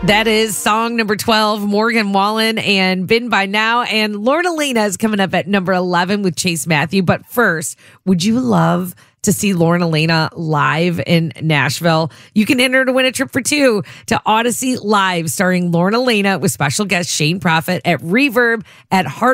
That is song number 12, Morgan Wallen and Been By Now. And Lorna Lena is coming up at number 11 with Chase Matthew. But first, would you love to see Lorna Lena live in Nashville? You can enter to win a trip for two to Odyssey Live, starring Lorna Lena with special guest Shane Prophet at Reverb at Hard